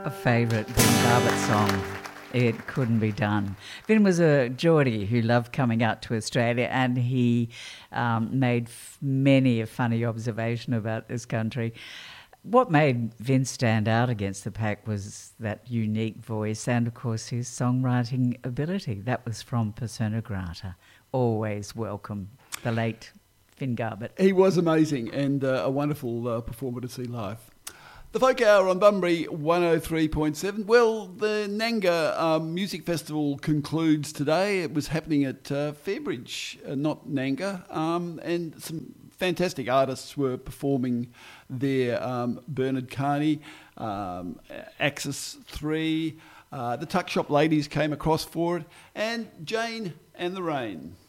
A favourite Vin Garbutt song. It couldn't be done. Vin was a Geordie who loved coming out to Australia, and he made many a funny observation about this country. What made Vin stand out against the pack was that unique voice and, of course, his songwriting ability. That was from Persona Grata. Always welcome, the late Vin Garbutt. He was amazing and a wonderful performer to see live. The Folk Hour on Bunbury 103.7. Well, the Nanga Music Festival concludes today. It was happening at Fairbridge, not Nanga, and some fantastic artists were performing there. Bernard Carney, Axis 3, the Tuck Shop Ladies came across for it, and Jane and the Rain.